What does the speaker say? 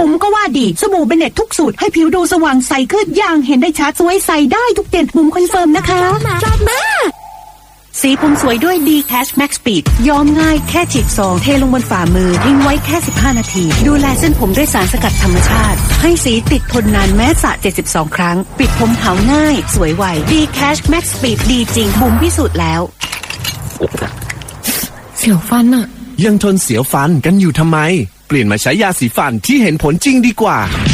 บุ๋มก็ว่าดีสบู่เบเน็ตทุกสูตรให้ผิวดูสว่างใสขึ้นอย่างเห็นได้ชัดสวยใสได้ทุกเด่นบุ๋มคอนเฟิร์มนะคะสีผมสวยด้วย D-Cash Max Speed ย้อมง่ายแค่ฉีดซองเทลงบนฝ่ามือทิ้งไว้แค่15นาทีดูแลเส้นผมด้วยสารสกัดธรรมชาติให้สีติดทนนานแม้สระ72ครั้งปิดผมขาวง่ายสวยไว D-Cash Max Speed ดีจริงบุ๋มพิสูจน์แล้วเสียวฟันอะยังทนเสียวฟันกันอยู่ทำไมเปลี่ยนมาใช้ยาสีฟันที่เห็นผลจริงดีกว่า